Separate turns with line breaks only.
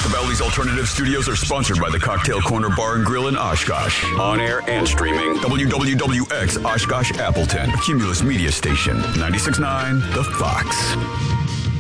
Valley's Alternative Studios are sponsored by the Cocktail Corner Bar and Grill in Oshkosh. On air and streaming. WWWX Oshkosh Appleton. A Cumulus Media Station. 96.9 The Fox.